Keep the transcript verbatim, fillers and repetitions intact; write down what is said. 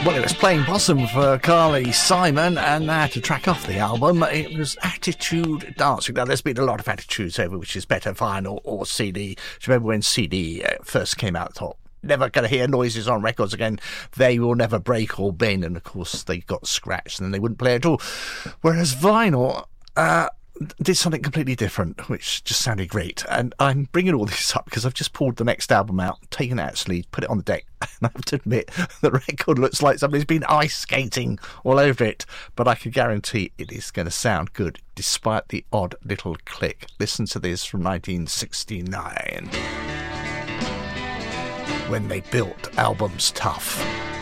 Well, it was Playing Possum for Carly Simon, and uh, to track off the album, it was Attitude Dancing. Now, there's been a lot of attitudes over which is better, vinyl or C D. Do you remember when C D uh, first came out? I thought, never going to hear noises on records again. They will never break or bend, and of course they got scratched and then they wouldn't play at all. Whereas vinyl uh, did something completely different, which just sounded great. And I'm bringing all this up because I've just pulled the next album out, taken it out of sleeve, put it on the deck, and I have to admit the record looks like somebody's been ice skating all over it, but I can guarantee it is going to sound good despite the odd little click. Listen to this from nineteen sixty-nine, when they built albums tough.